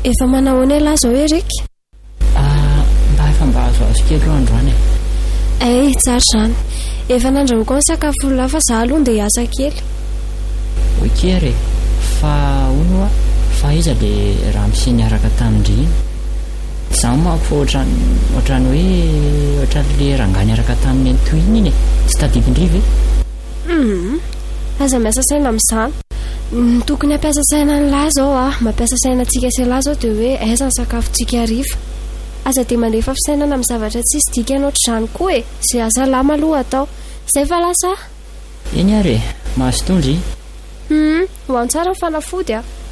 Efa manahoana lahy zao Eriky? Mba azo kely androany tsara zany. Efa nandrahoako ny sakafo lahy fa za aloha ndeha hiasa kely. Okery fa ono fa iza le raha misy niaraka tamindry za manko ohatrany hoe ohatran'le rangany niaraka tamin'ny antoiny iny tsy tadidindriva aza miasa saina amin'izany. Tokony hampiasa saina ny lahy zao mampiasa saina antsika sy lahy zao dia hoe aiza ny sakafontsika hariva. Aza dia mandefa fisainana amin'ny zavatra tsisy dikany ohatr'izany koa izay asa lama aloha atao. Izay fa lasa eny ary mahazo tondry ho an tsara ny fanafody